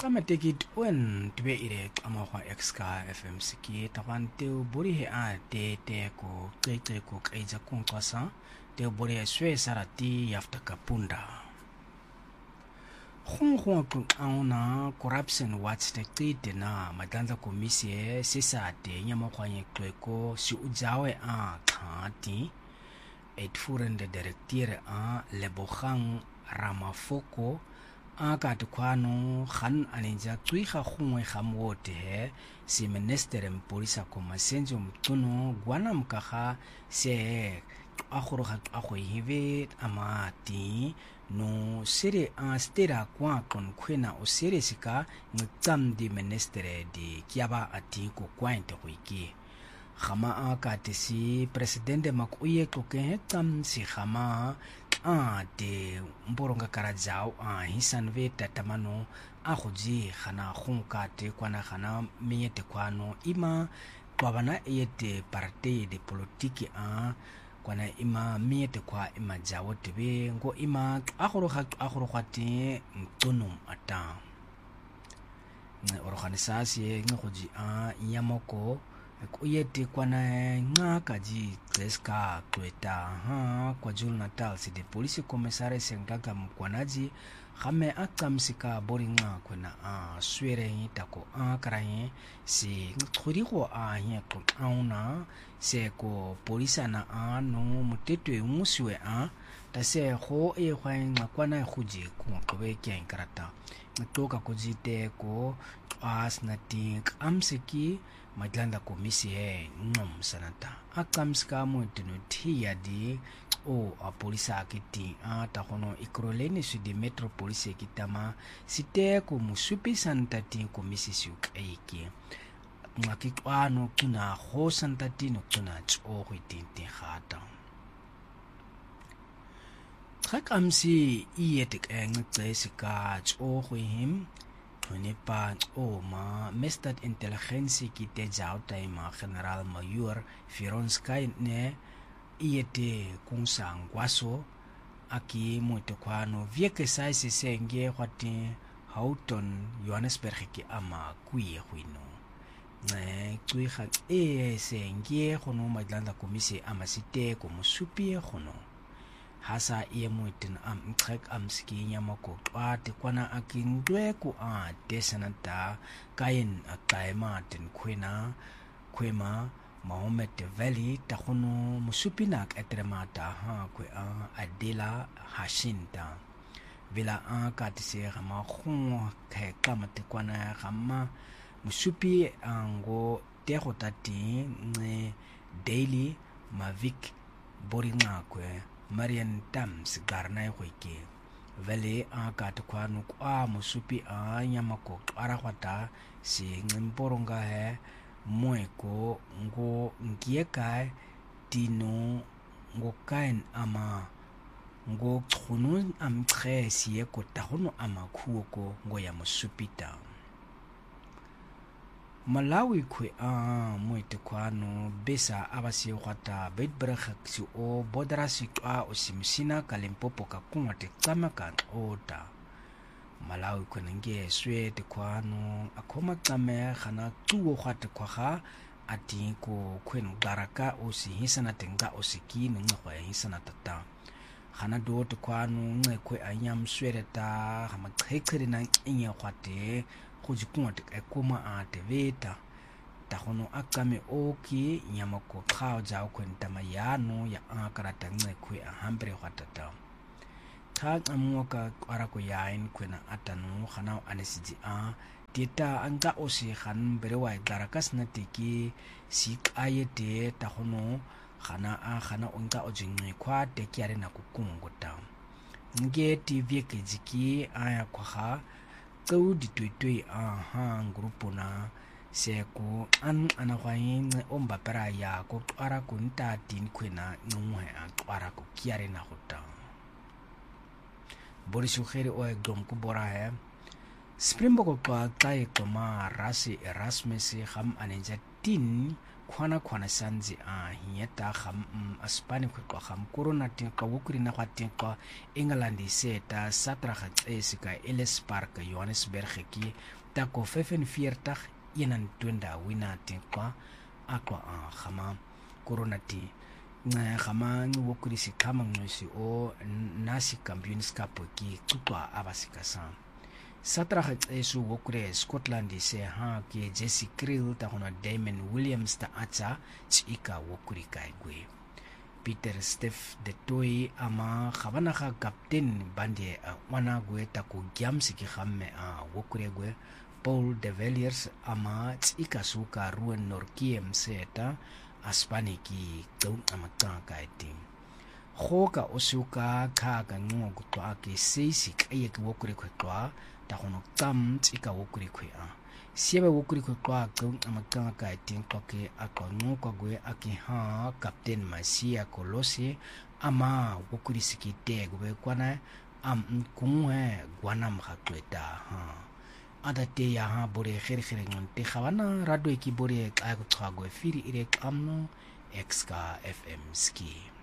Amatekit wen tbe ire amahwa exka FMC ki taban te bori he a te ko te ko kaiza kung kwasa te bori swe sarati yafta kapunda khong auna corruption watch te na madanda komisie sisa te nyamakwa yekweko si ujawe a khati etfurende directeur a lebogang ramafoko aka tukwano khan aninja tsuiga gongwe ga mote he si minister polisa komasenjo mtuno gwana mkaga se agoroga ago hive amati no sere a stera kwa kon kwena o sere sika ngtsam di minister di kyaba ati ko kwente goiki gama aka tsi president makuye toke tam si gama de mboronga karajao hisan veta tamano agoji gana gonka te kwana gana meyete kwano ima kwabana yete partei de politiki kwana ima meyete kwa ima jawo tebe ngo ima agoroga te mtunum ata organisasi ngoji yamoko kuyete kwana ngaka ji kreska kweta kwa Julu Natal si de polisi komisare sengaka mkwanaji khame akamsika boringa kwena swere tako karaye si khurigo nya ko auna se ko polisa na no mutetwe musiwe ta se go e khwaenga kwana khuji ku kobe kya karata toka kujite ko asnatik amsiki madlanda komisie ngom sanata akamska mutino tia di o a polisa akiti ta kono ikroleni su di metro police kitama site ko musupi santati komisi su kaiki ngakitwano kuna ho santati no kuna tso go tinti gata tsakamsi iyetik engtsesika tso go him Nepa ma mestat intelligentie ki te jautaima general mayor Fironskay ne iete kungsang kwaso aki moite kwano vieke sai se senge kwati Houghton Johannesburg ki ama kuye kwino tsui kha senge khono madlanda komisi amasite ko musupi khono hasa muitin mtrek amski nyamako twate kwana akindwe ku desanata kain akaima tin kwema Mohammed Valley takono musupinak etremata kwe adela hashinta vila katise gama khong ke kamate kwana gama musupi ango tegotati nge daily mavik boringa kwe Marian Tams garnay kweke vele kat kwanu kwa musupi nyamako arakwata si ngimporonga he moeko ngo ngieka tino ngo kain ama ngo khunu amtre siye ko tahono ama khuoko ngo ya musupita Malawi kwe moite kwano besa abasi kwata bedbrakhaksi o bodrasi o simsina kalimpopo ka kumate tsamaka ota Malawi kwenenge swete kwano akoma tsame khana tuwo khate kwaga ati ko kwen garaka o si hisana tenga o sikini ngwa hisana tata khana dot kwano ngekwe anyam sweta khama khekhere na inya kwate kujikunga ekuma ateveta tahono akame oki nyamako khao jao kwenta mayano ya akarata ngekwe hambre watata thak amuka arako yain kwena atanu khana anesiji tita anga osi khan berewa darakas natiki sik ayete tahono khana onga ojingwe kwa tekiare na kukungota nge tv kejiki aya kwa tsau di tuitui grupo na seko anahwain ombapara ya ko ara kunta tin kwena ngwe ara ko kiare na hota Boris Ugere o gom ku bora he Springbok pa tai koma rasi Erasmus ham anenja tin khwana sanzi hinyeta kham aspani khwa kham corona tin kwa wukuri na kwa tin kwa England iseta satra khatsesi ka Ellis Park Johannesburg ki ta ko 45 yenan twenda wina tin kwa akwa khama corona ti khama wukuri sikhama ngosi o nasi Champions Cup ki tsukwa abasikasa satra khatsesi wukure Scotland se ki Jesse Kriel ta hona Damon Williams ta atsa tsika wukuri kaigwe Peter Steph de Toy ama khabana kha captain bande wana gwe ta ku gyamsi ki khamme wukure gwe Paul de Villiers ama tsika suka Ruben Norkiem seta aspani ki tsau amatanga kaiting khoka osuka kha ka ngoku twa ki seisi kaye ki wukure khwa ta hono tsam tsika wukuri khwa siebe wukuri khwa tsau amatanga kaiting toke akwa ngoka gwe aki captain Masia Kolose ama wukuri sikite gwe kwana kungwe gwanam khatweta adate ya bore khere ngonte khawana radwe ki bore ka go firi ire kamno XK FM ski